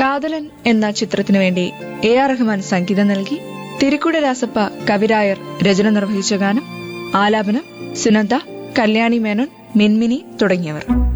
കാതലൻ എന്ന ചിത്രത്തിനു വേണ്ടി AR റഹ്മാൻ സംഗീതം നൽകി. തിരുക്കുട രാസപ്പ കവിരായർ രചന നിർവഹിച്ച ഗാനം. ആലാപനം സുനന്ദ, കല്യാണി മേനോൻ, മിൻമിനി തുടങ്ങിയവർ.